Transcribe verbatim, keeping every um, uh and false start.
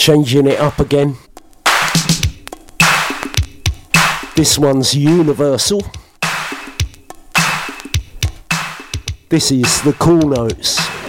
changing it up again. This one's Universal. This is the Cool Notes.